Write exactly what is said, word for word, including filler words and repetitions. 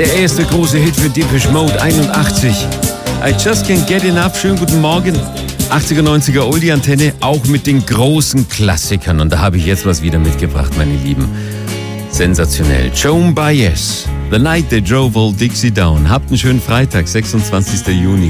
Der erste große Hit für Depeche Mode, einundachtzig. I Just Can't Get Enough. Schönen guten Morgen. achtziger, neunziger Oldie-Antenne, auch mit den großen Klassikern. Und da habe ich jetzt was wieder mitgebracht, meine Lieben. Sensationell. Joan Baez, The Night They Drove Old Dixie Down. Habt einen schönen Freitag, sechsundzwanzigster Juni.